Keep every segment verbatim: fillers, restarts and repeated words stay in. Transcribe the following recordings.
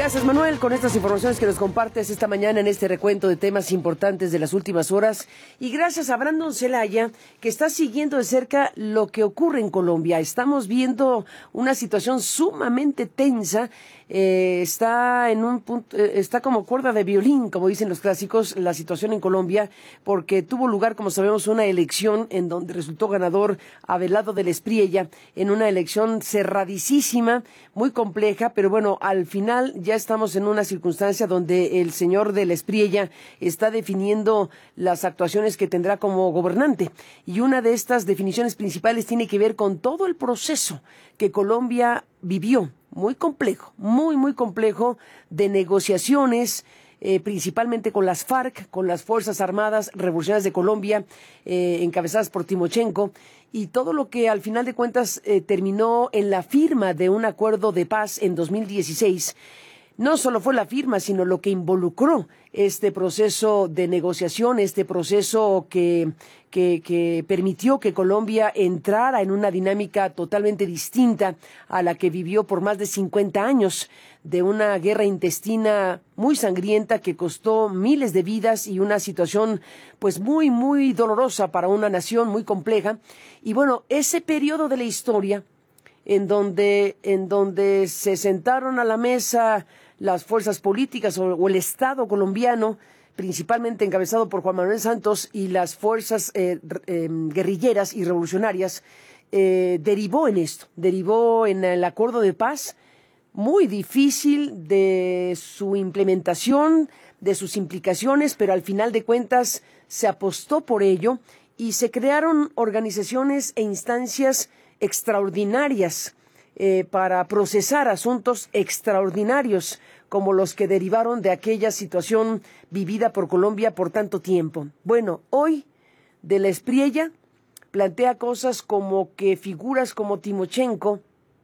Gracias, Manuel, con estas informaciones que nos compartes esta mañana en este recuento de temas importantes de las últimas horas. Y gracias a Brandon Celaya, que está siguiendo de cerca lo que ocurre en Colombia. Estamos viendo una situación sumamente tensa. Eh, está en un punto, eh, está como cuerda de violín, como dicen los clásicos, la situación en Colombia, porque tuvo lugar, como sabemos, una elección en donde resultó ganador Abelardo del Espriella, en una elección cerradísima, muy compleja, pero bueno, al final ya estamos en una circunstancia donde el señor del Espriella está definiendo las actuaciones que tendrá como gobernante. Y una de estas definiciones principales tiene que ver con todo el proceso que Colombia vivió, muy complejo, muy, muy complejo, de negociaciones, eh, principalmente con las FARC, con las Fuerzas Armadas Revolucionarias de Colombia, eh, encabezadas por Timochenko, y todo lo que al final de cuentas eh, terminó en la firma de un acuerdo de paz en dos mil dieciséis. No solo fue la firma, sino lo que involucró este proceso de negociación, este proceso que, que, que permitió que Colombia entrara en una dinámica totalmente distinta a la que vivió por más de cincuenta años, de una guerra intestina muy sangrienta que costó miles de vidas y una situación pues muy, muy dolorosa para una nación muy compleja. Y bueno, ese periodo de la historia en donde, en donde se sentaron a la mesa las fuerzas políticas o, o el Estado colombiano, principalmente encabezado por Juan Manuel Santos, y las fuerzas eh, eh, guerrilleras y revolucionarias, eh, derivó en esto, derivó en el acuerdo de paz, muy difícil de su implementación, de sus implicaciones, pero al final de cuentas se apostó por ello y se crearon organizaciones e instancias extraordinarias eh, para procesar asuntos extraordinarios como los que derivaron de aquella situación vivida por Colombia por tanto tiempo. Bueno, hoy de la Espriella plantea cosas como que figuras como Timochenko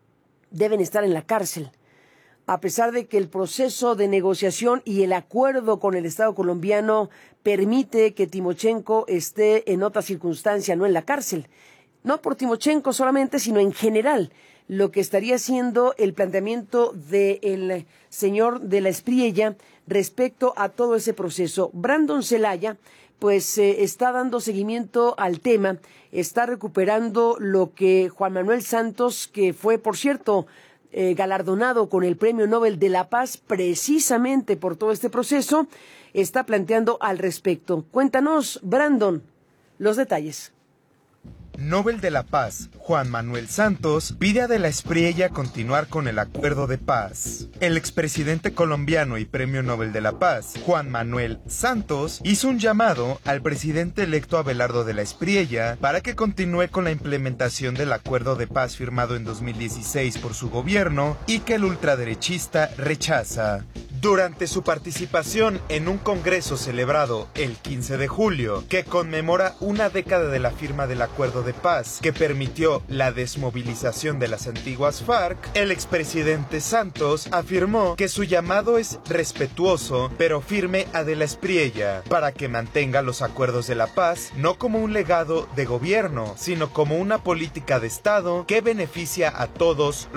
deben estar en la cárcel, a pesar de que el proceso de negociación y el acuerdo con el Estado colombiano permite que Timochenko esté en otra circunstancia, no en la cárcel. No por Timochenko solamente, sino en general, lo que estaría siendo el planteamiento del señor de la Espriella respecto a todo ese proceso. Brandon Celaya, pues eh, está dando seguimiento al tema, está recuperando lo que Juan Manuel Santos, que fue, por cierto, eh, galardonado con el Premio Nobel de la Paz precisamente por todo este proceso, está planteando al respecto. Cuéntanos, Brandon, los detalles. Nobel de la Paz, Juan Manuel Santos, pide a de la Espriella continuar con el acuerdo de paz. El expresidente colombiano y Premio Nobel de la Paz, Juan Manuel Santos, hizo un llamado al presidente electo Abelardo de la Espriella para que continúe con la implementación del acuerdo de paz firmado en dos mil dieciséis por su gobierno y que el ultraderechista rechaza. Durante su participación en un congreso celebrado el quince de julio, que conmemora una década de la firma del acuerdo de paz que permitió la desmovilización de las antiguas FARC, el expresidente Santos afirmó que su llamado es respetuoso pero firme a de la Espriella para que mantenga los acuerdos de la paz no como un legado de gobierno, sino como una política de Estado que beneficia a todos